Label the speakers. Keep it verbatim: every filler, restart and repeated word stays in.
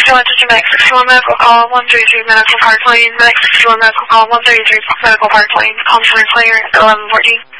Speaker 1: sixty-one to Medic sixty-one medical call one three three medical park lane, Medic sixty-one medical call one three three medical park lane, call for clear at eleven fourteen.